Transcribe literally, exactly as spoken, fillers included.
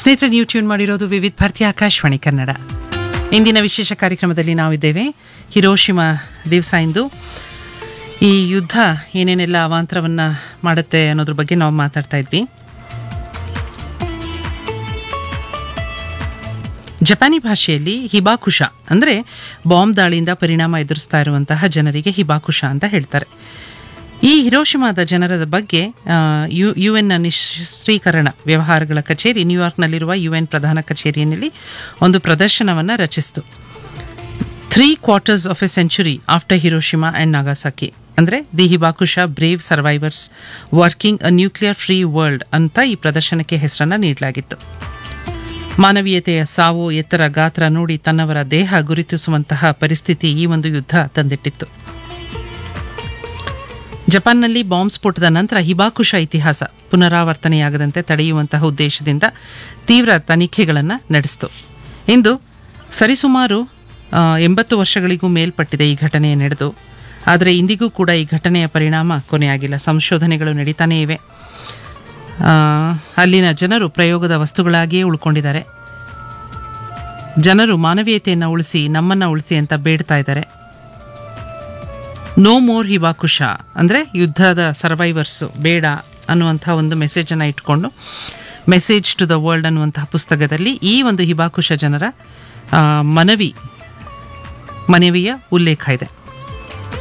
ಸ್ನೇಹಿತರೆ, ನೀವು ಟ್ಯೂನ್ ಮಾಡಿರೋದು ವಿವಿಧ ಭಾರತಿ ಆಕಾಶವಾಣಿ ಕನ್ನಡ. ಇಂದಿನ ವಿಶೇಷ ಕಾರ್ಯಕ್ರಮದಲ್ಲಿ ನಾವಿದ್ದೇವೆ. ಹಿರೋಶಿಮಾ ದಿವಸ ಇಂದು. ಈ ಯುದ್ಧ ಏನೇನೆಲ್ಲ ಅವಾಂತರವನ್ನು ಮಾಡುತ್ತೆ ಅನ್ನೋದ್ರ ಬಗ್ಗೆ ನಾವು ಮಾತಾಡ್ತಾ ಇದ್ವಿ. ಜಪಾನಿ ಭಾಷೆಯಲ್ಲಿ ಹಿಬಾಕುಶ ಅಂದರೆ ಬಾಂಬ್ ದಾಳಿಯಿಂದ ಪರಿಣಾಮ ಎದುರಿಸ್ತಾ ಇರುವಂತಹ ಜನರಿಗೆ ಹಿಬಾಕುಶ ಅಂತ ಹೇಳ್ತಾರೆ. ಈ ಹಿರೋಶಿಮಾದ ಜನರ ಬಗ್ಗೆ ಯು ಯು ಎನ್ನ ನಿಶ್ರೀಕರಣ ವ್ಯವಹಾರಗಳ ಕಚೇರಿ ನ್ಯೂಯಾರ್ಕ್ನಲ್ಲಿರುವ ಯು ಎನ್ ಪ್ರಧಾನ ಕಚೇರಿಯಲ್ಲಿ ಒಂದು ಪ್ರದರ್ಶನವನ್ನು ರಚಿಸಿತು. Three quarters of A century after Hiroshima and Nagasaki ಅಂದರೆ the ಹಿಬಾಕುಶ brave survivors working a nuclear free world ಅಂತ ಈ ಪ್ರದರ್ಶನಕ್ಕೆ ಹೆಸರನ್ನು ನೀಡಲಾಗಿತ್ತು. ಮಾನವೀಯತೆಯ ಸಾವು, ಎತ್ತರ, ಗಾತ್ರ ನೋಡಿ ತನ್ನವರ ದೇಹ ಗುರುತಿಸುವಂತಹ ಪರಿಸ್ಥಿತಿ ಈ ಒಂದು ಯುದ್ಧ ತಂದಿಟ್ಟಿತ್ತು. ಜಪಾನ್ನಲ್ಲಿ ಬಾಂಬ್ ಸ್ಫೋಟದ ನಂತರ ಹಿಬಾಕುಶ ಇತಿಹಾಸ ಪುನರಾವರ್ತನೆಯಾಗದಂತೆ ತಡೆಯುವಂತಹ ಉದ್ದೇಶದಿಂದ ತೀವ್ರ ತನಿಖೆಗಳನ್ನು ನಡೆಸಿತು. ಇಂದು ಸರಿಸುಮಾರು ಎಂಬತ್ತು ವರ್ಷಗಳಿಗೂ ಮೇಲ್ಪಟ್ಟಿದೆ ಈ ಘಟನೆ ನಡೆದು. ಆದರೆ ಇಂದಿಗೂ ಕೂಡ ಈ ಘಟನೆಯ ಪರಿಣಾಮ ಕೊನೆಯಾಗಿಲ್ಲ. ಸಂಶೋಧನೆಗಳು ನಡೀತಾನೇ ಇವೆ. ಅಲ್ಲಿನ ಜನರು ಪ್ರಯೋಗದ ವಸ್ತುಗಳಾಗಿಯೇ ಉಳ್ಕೊಂಡಿದ್ದಾರೆ. ಜನರು ಮಾನವೀಯತೆಯನ್ನು ಉಳಿಸಿ, ನಮ್ಮನ್ನು ಉಳಿಸಿ ಅಂತ ಬೇಡ್ತಾ ಇದ್ದಾರೆ. ನೋ ಮೋರ್ ಹಿಬಾಕುಶ ಅಂದರೆ ಯುದ್ಧದ ಸರ್ವೈವರ್ಸು ಬೇಡ ಅನ್ನುವಂಥ ಒಂದು ಮೆಸೇಜನ್ನು ಇಟ್ಕೊಂಡು ಮೆಸೇಜ್ ಟು ದ ವರ್ಲ್ಡ್ ಅನ್ನುವಂತಹ ಪುಸ್ತಕದಲ್ಲಿ ಈ ಒಂದು ಹಿಬಾಕುಶ ಜನರ ಮನವಿ ಮನವಿಯ ಉಲ್ಲೇಖ ಇದೆ.